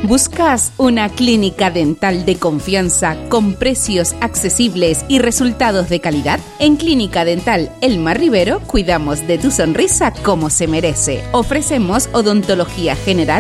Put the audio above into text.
¿Buscas una clínica dental de confianza con precios accesibles y resultados de calidad? En Clínica Dental Elmar Rivero cuidamos de tu sonrisa como se merece. Ofrecemos odontología general,